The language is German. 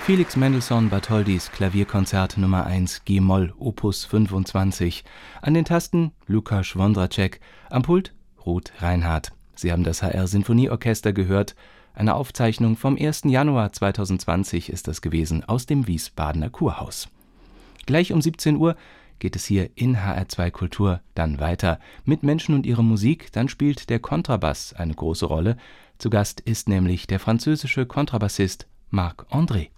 Felix Mendelssohn Bartholdys Klavierkonzert Nummer 1 G-Moll Opus 25. An den Tasten Lukas Wondratschek, am Pult Ruth Reinhardt. Sie haben das HR Sinfonieorchester gehört. Eine Aufzeichnung vom 1. Januar 2020 ist das gewesen aus dem Wiesbadener Kurhaus. Gleich um 17 Uhr geht es hier in HR2 Kultur dann weiter mit Menschen und ihrer Musik. Dann spielt der Kontrabass eine große Rolle. Zu Gast ist nämlich der französische Kontrabassist Marc André.